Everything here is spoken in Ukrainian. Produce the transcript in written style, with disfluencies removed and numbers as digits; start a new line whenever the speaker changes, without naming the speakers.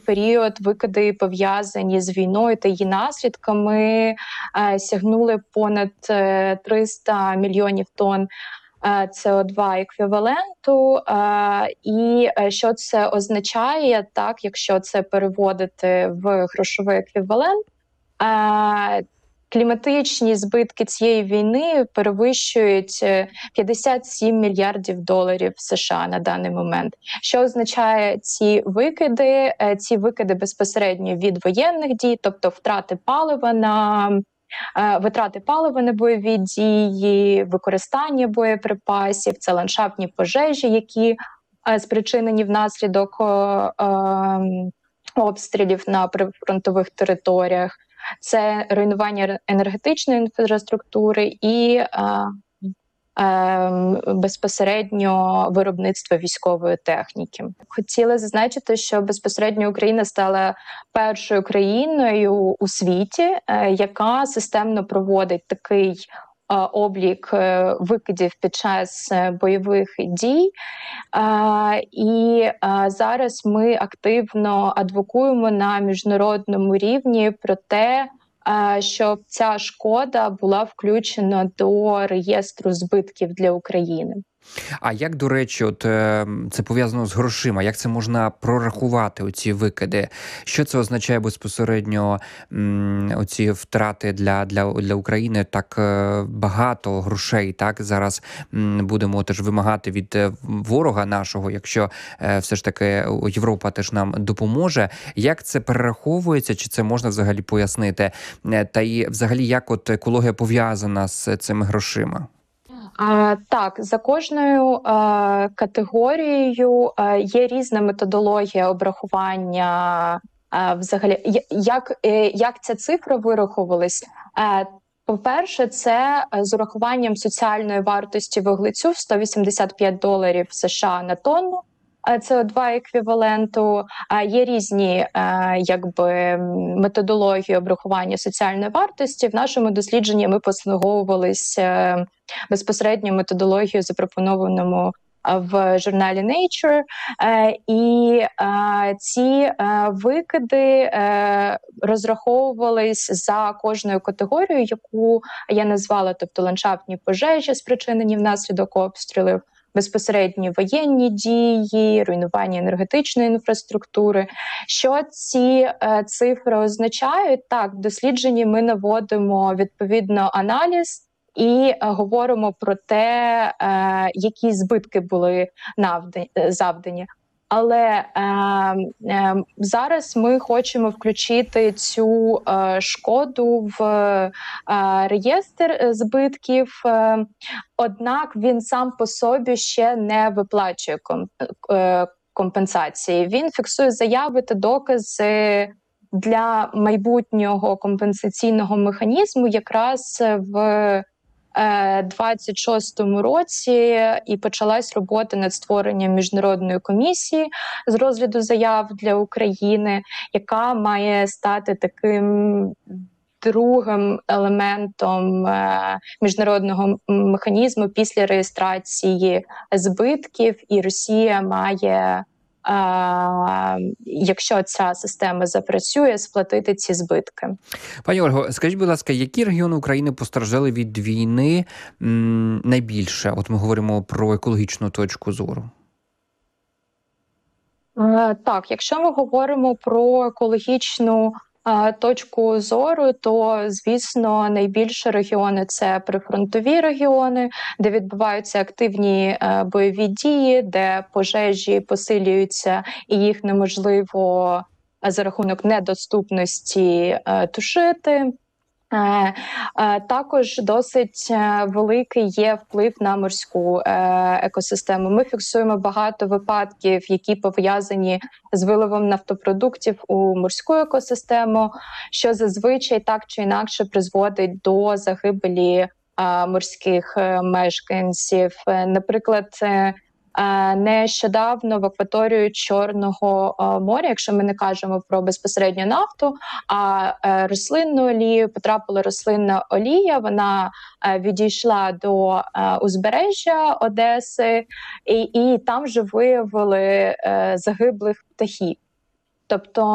період викиди, пов'язані з війною та її наслідками, сягнули понад 300 мільйонів тонн СО2 еквіваленту. І що це означає, так, якщо це переводити в грошовий еквівалент, кліматичні збитки цієї війни перевищують 57 мільярдів доларів США на даний момент. Що означає ці викиди? Ці викиди безпосередньо від воєнних дій, тобто витрати палива на бойові дії, використання боєприпасів, це ландшафтні пожежі, які спричинені внаслідок обстрілів на прифронтових територіях, це руйнування енергетичної інфраструктури і безпосередньо виробництво військової техніки. Хотіла зазначити, що безпосередньо Україна стала першою країною у світі, яка системно проводить такий облік викидів під час бойових дій. І зараз ми активно адвокуємо на міжнародному рівні про те, щоб ця шкода була включена до реєстру збитків для України.
А як, до речі, це пов'язано з грошима? Як це можна прорахувати, оці викиди? Що це означає безпосередньо, оці втрати для України? Так багато грошей, так? Зараз будемо теж вимагати від ворога нашого, якщо все ж таки Європа теж нам допоможе. Як це перераховується? Чи це можна взагалі пояснити? Та і взагалі, як екологія пов'язана з цими грошима?
Так, за кожною категорією є різна методологія обрахування. Взагалі, як ця цифра вираховувалась? По-перше, це з урахуванням соціальної вартості вуглецю в 185 доларів США на тонну СО2 еквіваленту. Є різні методології обрахування соціальної вартості. В нашому дослідженні ми послуговувалися безпосередньо методологією, запропонованому в журналі Nature, і ці викиди розраховувались за кожною категорією, яку я назвала, тобто ландшафтні пожежі, спричинені внаслідок обстрілів, безпосередні воєнні дії, руйнування енергетичної інфраструктури. Що ці цифри означають? Так, в дослідженні ми наводимо відповідно аналіз і говоримо про те, які збитки були завдані. Але зараз ми хочемо включити цю шкоду в реєстр збитків, однак він сам по собі ще не виплачує компенсації. Він фіксує заяви та докази для майбутнього компенсаційного механізму якраз в 26-му році і почалась робота над створенням міжнародної комісії з розгляду заяв для України, яка має стати таким другим елементом міжнародного механізму після реєстрації збитків, і Росія має, якщо ця система запрацює, сплатити ці збитки.
Пані Ольго, скажіть, будь ласка, які регіони України постраждали від війни найбільше? От ми говоримо про екологічну точку зору.
Так, якщо ми говоримо про екологічну точку зору, то, звісно, найбільше регіони – це прифронтові регіони, де відбуваються активні бойові дії, де пожежі посилюються і їх неможливо за рахунок недоступності тушити. Також досить великий є вплив на морську екосистему. Ми фіксуємо багато випадків, які пов'язані з виливом нафтопродуктів у морську екосистему, що зазвичай так чи інакше призводить до загибелі морських мешканців. Наприклад, нещодавно в акваторію Чорного моря, якщо ми не кажемо про безпосередньо нафту, а рослинну олію, потрапила рослинна олія, вона відійшла до узбережжя Одеси, і там же виявили загиблих птахів. Тобто